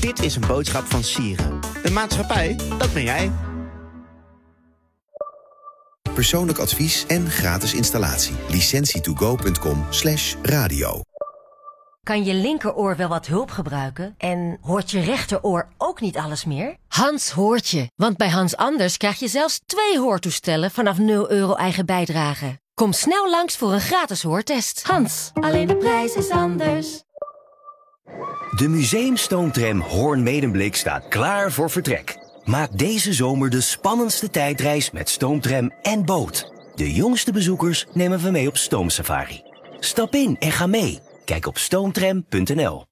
Dit is een boodschap van Sieren. De maatschappij, dat ben jij. Persoonlijk advies en gratis installatie. licentietogo.com/radio. Kan je linkeroor wel wat hulp gebruiken? En hoort je rechteroor ook niet alles meer? Hans hoort je, want bij Hans Anders krijg je zelfs 2 hoortoestellen vanaf €0 eigen bijdrage. Kom snel langs voor een gratis hoortest. Hans, alleen de prijs is anders. De Museumstoomtram Hoorn-Medemblik staat klaar voor vertrek. Maak deze zomer de spannendste tijdreis met stoomtram en boot. De jongste bezoekers nemen we mee op stoomsafari. Stap in en ga mee. Kijk op stoomtram.nl.